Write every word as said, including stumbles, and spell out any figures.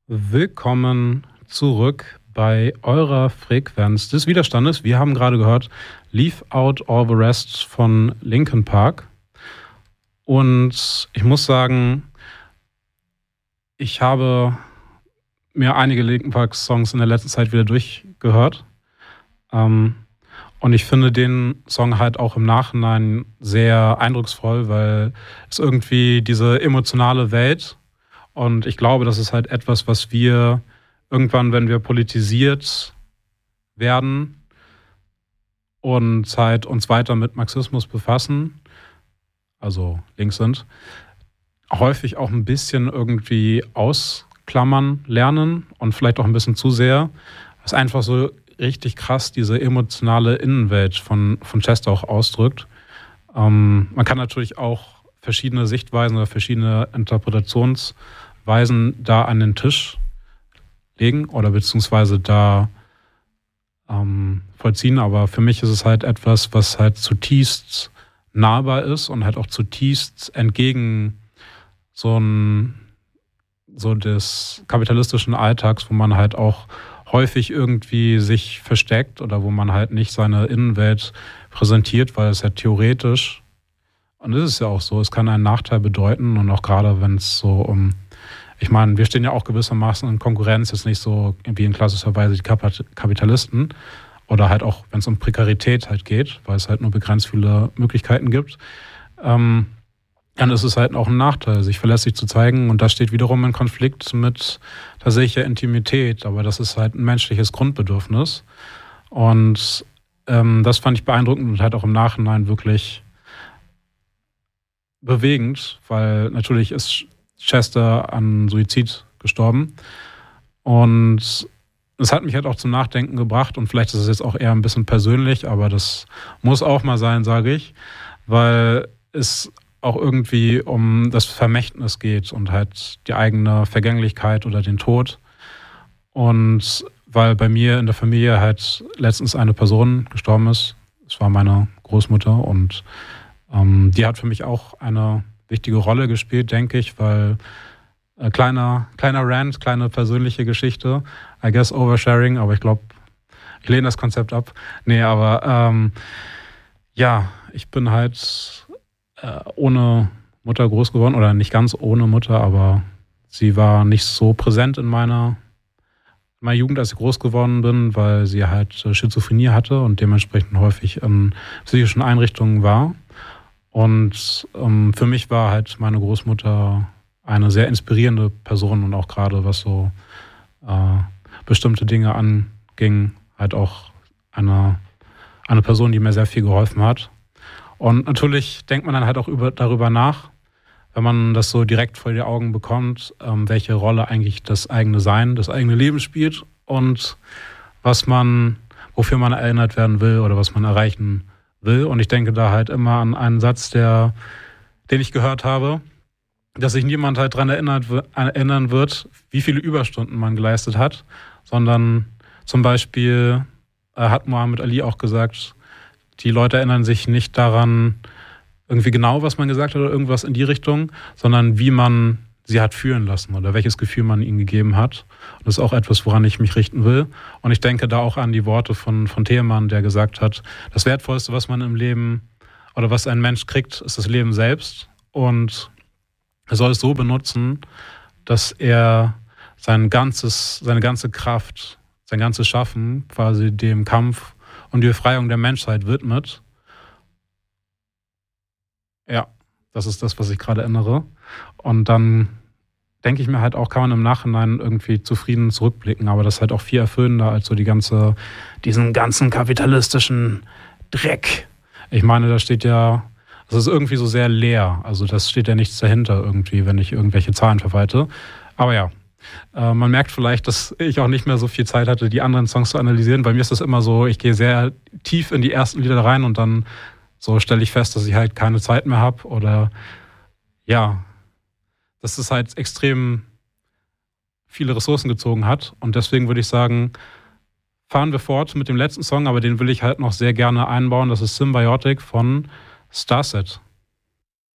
Willkommen zurück bei eurer Frequenz des Widerstandes. Wir haben gerade gehört Leave Out All the Rest von Linkin Park. Und ich muss sagen, ich habe mir einige Linkin Park Songs in der letzten Zeit wieder durchgehört. Ähm, und ich finde den Song halt auch im Nachhinein sehr eindrucksvoll, weil es irgendwie diese emotionale Welt, und ich glaube, das ist halt etwas, was wir irgendwann, wenn wir politisiert werden und halt uns weiter mit Marxismus befassen, also links sind, häufig auch ein bisschen irgendwie ausklammern lernen und vielleicht auch ein bisschen zu sehr. Was einfach so richtig krass diese emotionale Innenwelt von, von Chester auch ausdrückt. Ähm, man kann natürlich auch verschiedene Sichtweisen oder verschiedene Interpretationsweisen da an den Tisch legen oder beziehungsweise da ähm, vollziehen. Aber für mich ist es halt etwas, was halt zutiefst nahbar ist und halt auch zutiefst entgegen so ein so des kapitalistischen Alltags, wo man halt auch häufig irgendwie sich versteckt oder wo man halt nicht seine Innenwelt präsentiert, weil es ja theoretisch, und das ist ja auch so, es kann einen Nachteil bedeuten und auch gerade wenn es so um, ich meine, wir stehen ja auch gewissermaßen in Konkurrenz, jetzt nicht so wie in klassischer Weise die Kapitalisten oder halt auch, wenn es um Prekarität halt geht, weil es halt nur begrenzt viele Möglichkeiten gibt, ähm, dann ist es halt auch ein Nachteil, sich verlässlich zu zeigen. Und das steht wiederum in Konflikt mit tatsächlicher Intimität. Aber das ist halt ein menschliches Grundbedürfnis. Und ähm, das fand ich beeindruckend und halt auch im Nachhinein wirklich bewegend, weil natürlich ist Chester an Suizid gestorben. Und es hat mich halt auch zum Nachdenken gebracht. Und vielleicht ist es jetzt auch eher ein bisschen persönlich, aber das muss auch mal sein, sage ich. Weil es auch irgendwie um das Vermächtnis geht und halt die eigene Vergänglichkeit oder den Tod. Und weil bei mir in der Familie halt letztens eine Person gestorben ist, es war meine Großmutter und ähm, die hat für mich auch eine wichtige Rolle gespielt, denke ich, weil äh, kleiner, kleiner Rant, kleine persönliche Geschichte, I guess Oversharing, aber ich glaube, ich lehne das Konzept ab. Nee, aber ähm, ja, ich bin halt ohne Mutter groß geworden, oder nicht ganz ohne Mutter, aber sie war nicht so präsent in meiner, in meiner Jugend, als ich groß geworden bin, weil sie halt Schizophrenie hatte und dementsprechend häufig in psychischen Einrichtungen war. Und ähm, für mich war halt meine Großmutter eine sehr inspirierende Person und auch gerade was so äh, bestimmte Dinge anging, halt auch eine, eine Person, die mir sehr viel geholfen hat. Und natürlich denkt man dann halt auch über, darüber nach, wenn man das so direkt vor die Augen bekommt, ähm, welche Rolle eigentlich das eigene Sein, das eigene Leben spielt und was man, wofür man erinnert werden will oder was man erreichen will. Und ich denke da halt immer an einen Satz, der, den ich gehört habe, dass sich niemand halt daran erinnert, erinnern wird, wie viele Überstunden man geleistet hat, sondern zum Beispiel äh, hat Muhammad Ali auch gesagt, die Leute erinnern sich nicht daran, irgendwie genau, was man gesagt hat oder irgendwas in die Richtung, sondern wie man sie hat fühlen lassen oder welches Gefühl man ihnen gegeben hat. Und das ist auch etwas, woran ich mich richten will. Und ich denke da auch an die Worte von, von Thielmann, der gesagt hat, das Wertvollste, was man im Leben oder was ein Mensch kriegt, ist das Leben selbst. Und er soll es so benutzen, dass er sein ganzes, seine ganze Kraft, sein ganzes Schaffen quasi dem Kampf und die Befreiung der Menschheit widmet. Ja, das ist das, was ich gerade erinnere. Und dann denke ich mir halt auch, kann man im Nachhinein irgendwie zufrieden zurückblicken, aber das ist halt auch viel erfüllender als so die ganze, diesen ganzen kapitalistischen Dreck. Ich meine, da steht ja, das ist irgendwie so sehr leer, also das steht ja nichts dahinter irgendwie, wenn ich irgendwelche Zahlen verwalte. Aber ja, äh, man merkt vielleicht, dass ich auch nicht mehr so viel Zeit hatte, die anderen Songs zu analysieren. Bei mir ist das immer so, ich gehe sehr tief in die ersten Lieder rein und dann so stelle ich fest, dass ich halt keine Zeit mehr habe oder ja, dass es halt extrem viele Ressourcen gezogen hat. Und deswegen würde ich sagen, fahren wir fort mit dem letzten Song, aber den will ich halt noch sehr gerne einbauen. Das ist Symbiotic von Starset.